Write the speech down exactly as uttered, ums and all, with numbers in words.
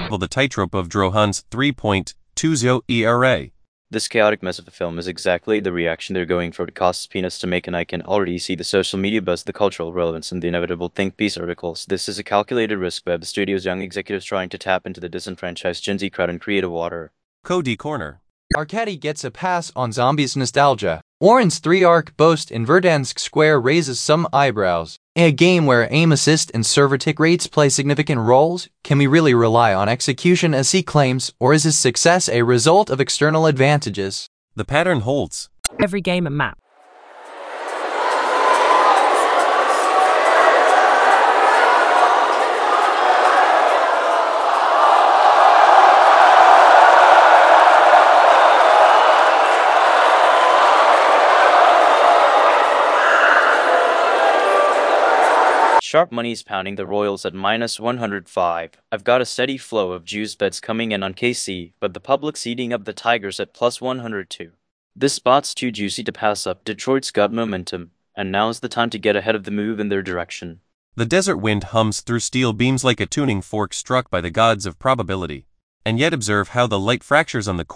the tightrope of Drohan's three point two oh E R A. This chaotic mess of a film is exactly the reaction they're going for. It costs peanuts to make, and I can already see the social media buzz, the cultural relevance, and the inevitable think piece articles. This is a calculated risk by the studio's young executives trying to tap into the disenfranchised Gen Z crowd and create a water Cody Corner. Arcady gets a pass on zombies nostalgia. Warren's three-arc boast in Verdansk Square raises some eyebrows. In a game where aim assist and server tick rates play significant roles, can we really rely on execution as he claims, or is his success a result of external advantages? The pattern holds. Every game and map. Sharp money's pounding the Royals at minus one hundred five. I've got a steady flow of juice bets coming in on K C, but the public's eating up the Tigers at plus one hundred two. This spot's too juicy to pass up. Detroit's got momentum, and now's the time to get ahead of the move in their direction. The desert wind hums through steel beams like a tuning fork struck by the gods of probability. And yet observe how the light fractures on the